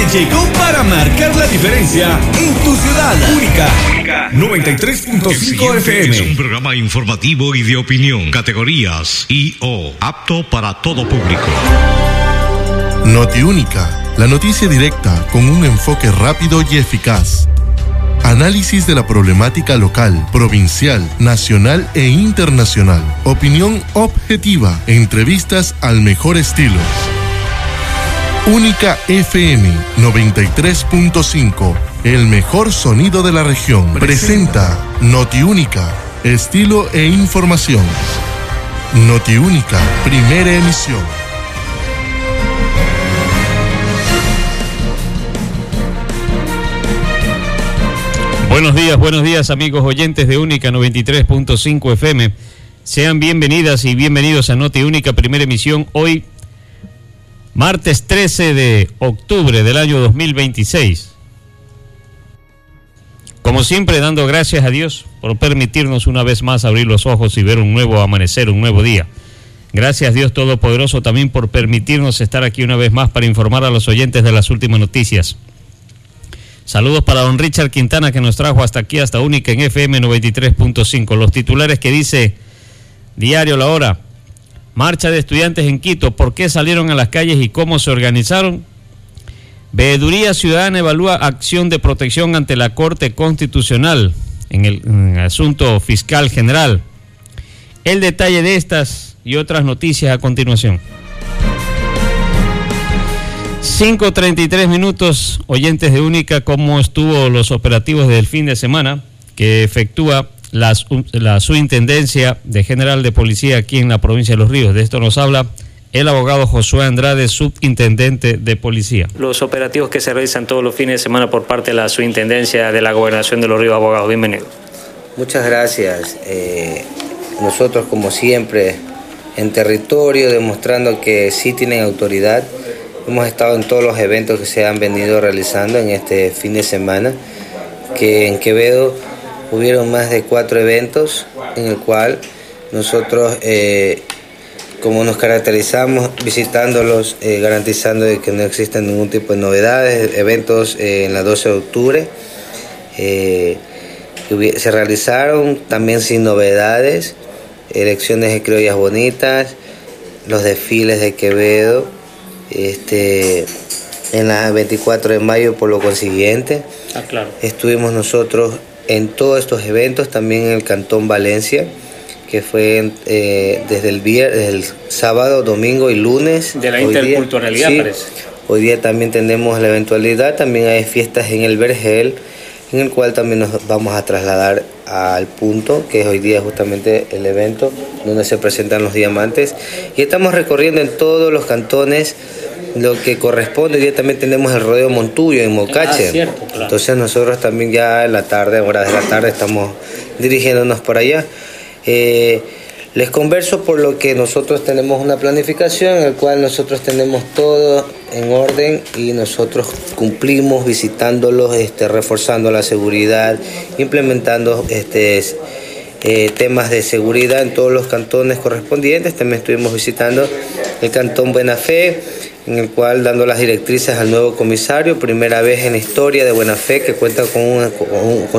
llegó para marcar la diferencia en tu ciudad. Única 93.5 FM. Es un programa informativo y de opinión. Categorías I/O, apto para todo público. Notiúnica, la noticia directa con un enfoque rápido y eficaz. Análisis de la problemática local, provincial, nacional e internacional. Opinión objetiva. Entrevistas al mejor estilo. Única FM 93.5. El mejor sonido de la región. Presenta Notiúnica. Estilo e información. Notiúnica. Primera emisión. Buenos días amigos oyentes de Única 93.5 FM. Sean bienvenidas y bienvenidos a Notiúnica, primera emisión, hoy martes 13 de octubre del año 2026. Como siempre, dando gracias a Dios por permitirnos una vez más abrir los ojos y ver un nuevo amanecer, un nuevo día. Gracias Dios Todopoderoso también por permitirnos estar aquí una vez más para informar a los oyentes de las últimas noticias. Saludos para don Richard Quintana, que nos trajo hasta aquí, hasta Única en FM 93.5. Los titulares que dice Diario La Hora: marcha de estudiantes en Quito, ¿por qué salieron a las calles y cómo se organizaron? Veeduría Ciudadana evalúa acción de protección ante la Corte Constitucional en el asunto fiscal general. El detalle de estas y otras noticias a continuación. 5:33 minutos, oyentes de Única. ¿Cómo estuvo los operativos del fin de semana que efectúa la Superintendencia General de Policía aquí en la provincia de Los Ríos? De esto nos habla el abogado Josué Andrade, subintendente de Policía. Los operativos que se realizan todos los fines de semana por parte de la Superintendencia de la Gobernación de Los Ríos. Abogado, bienvenido. Muchas gracias. Nosotros, como siempre, en territorio, demostrando que sí tienen autoridad. Hemos estado en todos los eventos que se han venido realizando en este fin de semana, que en Quevedo hubieron más de 4 eventos en el cual nosotros, como nos caracterizamos, visitándolos, garantizando de que no existen ningún tipo de novedades. Eventos en la 12 de octubre se realizaron también sin novedades, elecciones de criollas bonitas, los desfiles de Quevedo, en la 24 de mayo por lo consiguiente. Claro. Estuvimos nosotros en todos estos eventos, también en el Cantón Valencia, que fue desde el sábado, domingo y lunes. De la interculturalidad, sí, parece. Hoy día también tenemos la eventualidad, también hay fiestas en el Vergel, en el cual también nos vamos a trasladar al punto, que es hoy día justamente el evento donde se presentan los diamantes. Y estamos recorriendo en todos los cantones lo que corresponde. Hoy día también tenemos el rodeo Montuyo en Mocache. Cierto, claro. Entonces nosotros también ya en la tarde, horas de la tarde, estamos dirigiéndonos por allá. Les converso por lo que nosotros tenemos una planificación en la cual nosotros tenemos todo en orden y nosotros cumplimos visitándolos, reforzando la seguridad, implementando temas de seguridad en todos los cantones correspondientes. También estuvimos visitando el Cantón Buena Fe, en el cual dando las directrices al nuevo comisario, primera vez en la historia de Buena Fe que cuenta con